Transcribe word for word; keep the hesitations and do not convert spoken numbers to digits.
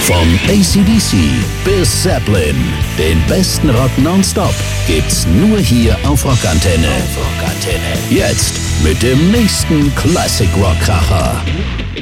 Vom A C D C bis Zeppelin, den besten Rock nonstop gibt's nur hier auf Rockantenne. Auf Rockantenne. Jetzt mit dem nächsten Classic Rock Kracher.